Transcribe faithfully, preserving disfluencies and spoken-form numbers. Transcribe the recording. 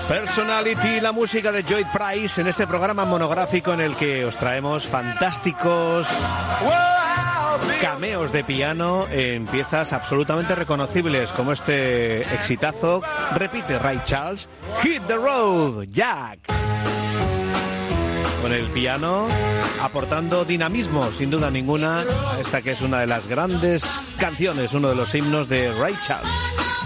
Personality, la música de Joy Price en este programa monográfico en el que os traemos fantásticos cameos de piano en piezas absolutamente reconocibles como este exitazo. Repite Ray Charles, Hit the Road, Jack. Con el piano aportando dinamismo, sin duda ninguna, a esta que es una de las grandes canciones, uno de los himnos de Ray Charles.